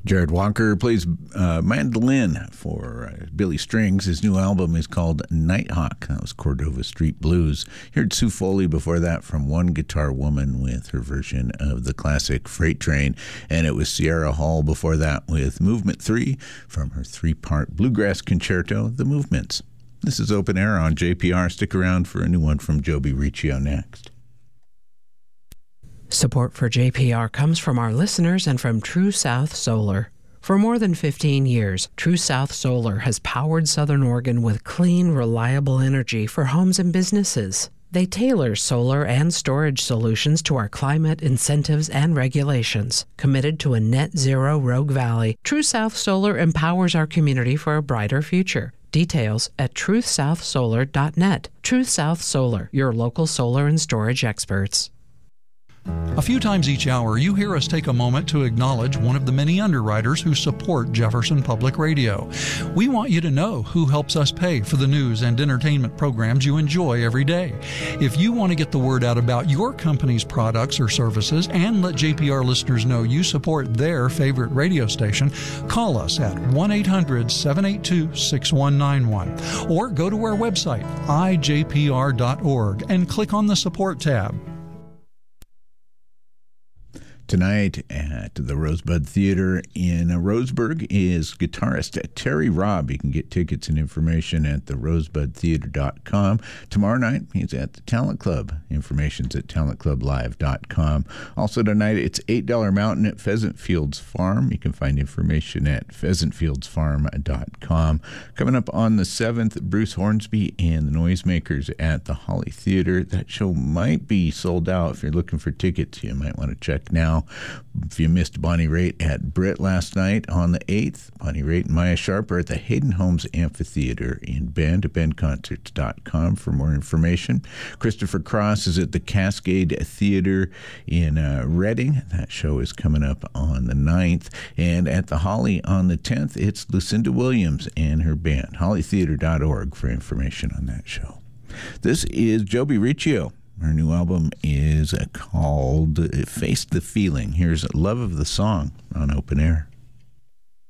Jared Walker plays mandolin for Billy Strings. His new album is called Nighthawk. That was Cordova Street Blues. You heard Sue Foley before that from One Guitar Woman with her version of the classic Freight Train. And it was Sierra Hall before that with Movement 3 from her three-part bluegrass concerto, The Movements. This is Open Air on JPR. Stick around for a new one from Joby Riccio next. Support for JPR comes from our listeners and from True South Solar. For more than 15 years, True South Solar has powered Southern Oregon with clean, reliable energy for homes and businesses. They tailor solar and storage solutions to our climate, incentives, and regulations. Committed to a net zero Rogue Valley, True South Solar empowers our community for a brighter future. Details at truthsouthsolar.net. Truth South Solar, your local solar and storage experts. A few times each hour, you hear us take a moment to acknowledge one of the many underwriters who support Jefferson Public Radio. We want you to know who helps us pay for the news and entertainment programs you enjoy every day. If you want to get the word out about your company's products or services and let JPR listeners know you support their favorite radio station, call us at 1-800-782-6191 or go to our website, ijpr.org, and click on the Support tab. Tonight at the Rosebud Theater in Roseburg is guitarist Terry Robb. You can get tickets and information at therosebudtheater.com. Tomorrow night, he's at the Talent Club. Information's at talentclublive.com. Also tonight, it's $8 Mountain at Pheasant Fields Farm. You can find information at pheasantfieldsfarm.com. Coming up on the 7th, Bruce Hornsby and the Noisemakers at the Holly Theater. That show might be sold out. If you're looking for tickets, you might want to check now. If you missed Bonnie Raitt at Britt last night on the 8th, Bonnie Raitt and Maya Sharp are at the Hayden Homes Amphitheater in Bend. BendConcerts.com for more information. Christopher Cross is at the Cascade Theater in Reading. That show is coming up on the 9th. And at the Holly on the 10th, it's Lucinda Williams and her band. HollyTheater.org for information on that show. This is Joby Riccio. Her new album is called Face the Feeling. Here's Love of the Song on Open Air.